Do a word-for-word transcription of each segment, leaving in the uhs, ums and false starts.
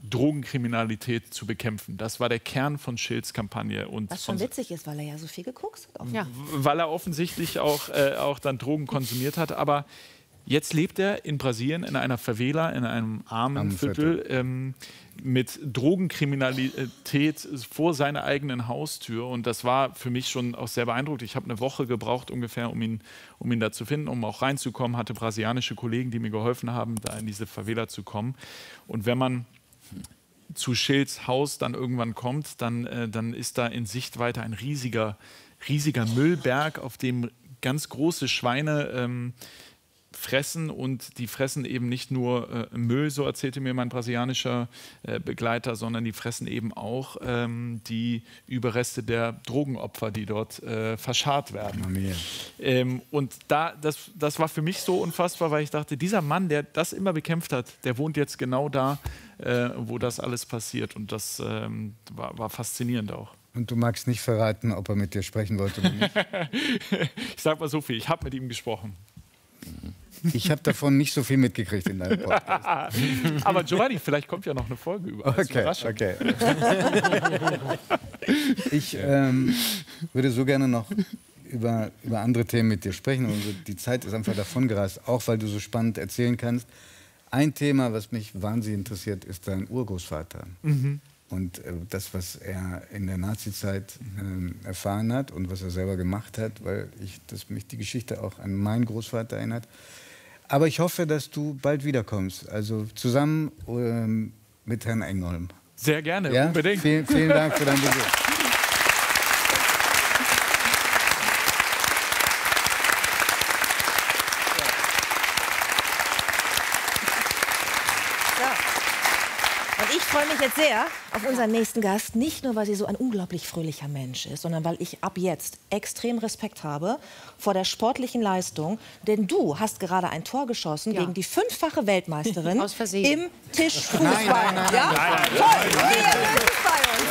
Drogenkriminalität zu bekämpfen. Das war der Kern von Schills Kampagne. Und was schon witzig ist, weil er ja so viel gekokst hat. Ja. Weil er offensichtlich auch, äh, auch dann Drogen konsumiert hat. Aber jetzt lebt er in Brasilien in einer Favela, in einem armen Viertel, ähm, mit Drogenkriminalität vor seiner eigenen Haustür. Und das war für mich schon auch sehr beeindruckend. Ich habe eine Woche gebraucht ungefähr, um ihn, um ihn da zu finden, um auch reinzukommen. Hatte brasilianische Kollegen, die mir geholfen haben, da in diese Favela zu kommen. Und wenn man zu Schills Haus dann irgendwann kommt, dann, äh, dann ist da in Sichtweite ein riesiger, riesiger Müllberg, auf dem ganz große Schweine ähm, fressen, und die fressen eben nicht nur äh, Müll, so erzählte mir mein brasilianischer äh, Begleiter, sondern die fressen eben auch ähm, die Überreste der Drogenopfer, die dort äh, verscharrt werden. Ähm, und da, das, das war für mich so unfassbar, weil ich dachte, dieser Mann, der das immer bekämpft hat, der wohnt jetzt genau da, äh, wo das alles passiert, und das ähm, war, war faszinierend auch. Und du magst nicht verraten, ob er mit dir sprechen wollte oder nicht? Ich sag mal so viel, ich habe mit ihm gesprochen. Ich habe davon nicht so viel mitgekriegt in deinem Podcast. Aber Giovanni, vielleicht kommt ja noch eine Folge über. Als okay, okay. Ich ähm, würde so gerne noch über, über andere Themen mit dir sprechen. Und die Zeit ist einfach davongerast, auch weil du so spannend erzählen kannst. Ein Thema, was mich wahnsinnig interessiert, ist dein Urgroßvater. Mhm. Und äh, das, was er in der Nazizeit äh, erfahren hat und was er selber gemacht hat, weil ich, das mich die Geschichte auch an meinen Großvater erinnert. Aber ich hoffe, dass du bald wiederkommst, also zusammen ähm, mit Herrn Engholm. Sehr gerne, ja? unbedingt. Vielen, vielen Dank für deinen Besuch. Ich freue mich jetzt sehr auf unseren nächsten Gast, nicht nur, weil sie so ein unglaublich fröhlicher Mensch ist, sondern weil ich ab jetzt extrem Respekt habe vor der sportlichen Leistung. Denn du hast gerade ein Tor geschossen ja. gegen die fünffache Weltmeisterin Aus Versehen. im Tischfußball. Nein, nein, nein, ja? nein, nein, Toll, nein, nein, hier ist es bei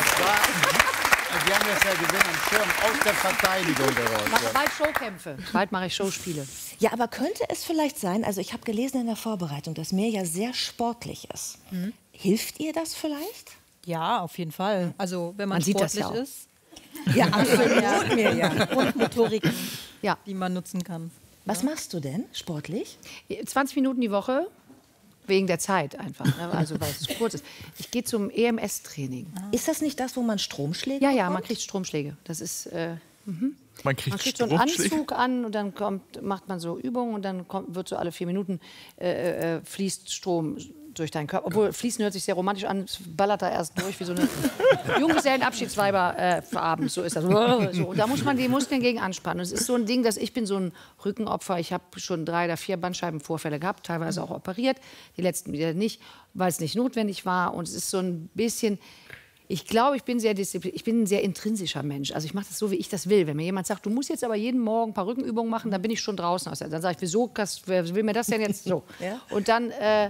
uns. Wir haben jetzt ja Gewinn am Schirm aus der Verteidigung heraus. Ich mache bald Showkämpfe. Bald mache ich Showspiele. Ja, aber könnte es vielleicht sein, also ich habe gelesen in der Vorbereitung, dass Mirja sehr sportlich ist. Mhm. Hilft ihr das vielleicht? Ja, auf jeden Fall. Also wenn man, man sportlich sieht das ja ist. Ja, absolut, Mirja. Und Motoriken, ja. die man nutzen kann. Was ja. machst du denn sportlich? zwanzig Minuten die Woche. Wegen der Zeit einfach, ne? Also weil es kurz ist. Ich gehe zum E M S-Training. Ist das nicht das, wo man Stromschläge Ja, ja, bekommt? man kriegt Stromschläge. Das ist, äh, mhm. man kriegt, man kriegt so einen Anzug an und dann kommt, macht man so Übungen und dann kommt, wird so alle vier Minuten äh, äh, fließt Strom durch deinen Körper. Obwohl, fließen hört sich sehr romantisch an, es ballert da erst durch wie so eine Junggesellenabschiedsweiber äh, für abends. So ist das. So. Und da muss man die Muskeln gegen anspannen. Und es ist so ein Ding, dass ich bin so ein Rückenopfer. Ich habe schon drei oder vier Bandscheibenvorfälle gehabt, teilweise auch operiert. Die letzten wieder nicht, weil es nicht notwendig war. Und es ist so ein bisschen... Ich glaube, ich bin, sehr ich bin ein sehr intrinsischer Mensch. Also ich mache das so, wie ich das will. Wenn mir jemand sagt, du musst jetzt aber jeden Morgen ein paar Rückenübungen machen, dann bin ich schon draußen. Dann sage ich, wieso, wer will mir das denn jetzt so? Ja? Und dann äh,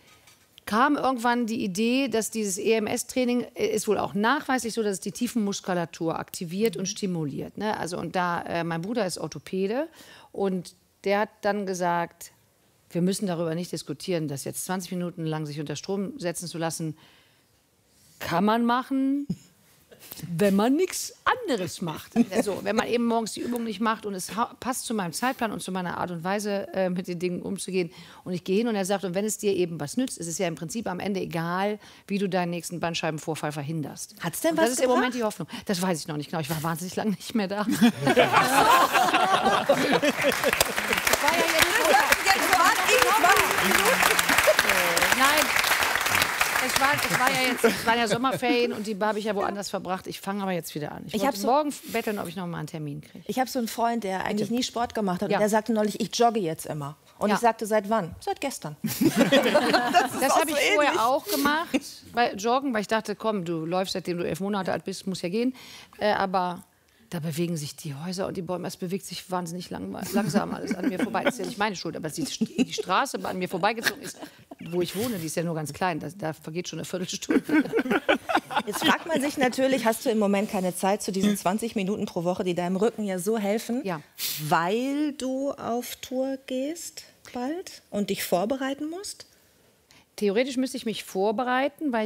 kam irgendwann die Idee, dass dieses E M S-Training ist wohl auch nachweislich so, dass es die Tiefenmuskulatur aktiviert und stimuliert. Ne? Also und da, äh, mein Bruder ist Orthopäde und der hat dann gesagt, wir müssen darüber nicht diskutieren, das jetzt zwanzig Minuten lang sich unter Strom setzen zu lassen, kann man machen, wenn man nichts anderes macht. Also, wenn man eben morgens die Übung nicht macht und es passt zu meinem Zeitplan und zu meiner Art und Weise, äh, mit den Dingen umzugehen. Und ich gehe hin und er sagt, und wenn es dir eben was nützt, ist es ja im Prinzip am Ende egal, wie du deinen nächsten Bandscheibenvorfall verhinderst. Hat's denn und was Das ist gebracht? im Moment die Hoffnung. Das weiß ich noch nicht genau. Ich war wahnsinnig lange nicht mehr da. Das war ja Nein. Es, war, es, war ja jetzt, es waren ja Sommerferien und die habe ich ja woanders verbracht. Ich fange aber jetzt wieder an. Ich, ich wollte so, morgen betteln, ob ich noch mal einen Termin kriege. Ich habe so einen Freund, der eigentlich nie Sport gemacht hat. Ja. Und der sagte neulich, ich jogge jetzt immer. Und ja. ich sagte, seit wann? Seit gestern. das das habe so ich vorher ähnlich. auch gemacht, bei Joggen, weil ich dachte, komm, du läufst, seitdem du elf Monate alt bist, muss ja gehen. Äh, aber da bewegen sich die Häuser und die Bäume. Es bewegt sich wahnsinnig lang, langsam alles an mir vorbei. Das ist ja nicht meine Schuld, aber die, die Straße an mir vorbeigezogen ist, wo ich wohne, die ist ja nur ganz klein. Da, da vergeht schon eine Viertelstunde. Jetzt fragt man sich natürlich, hast du im Moment keine Zeit zu diesen zwanzig Minuten pro Woche, die deinem Rücken ja so helfen, ja. weil du auf Tour gehst bald und dich vorbereiten musst? Theoretisch müsste ich mich vorbereiten, weil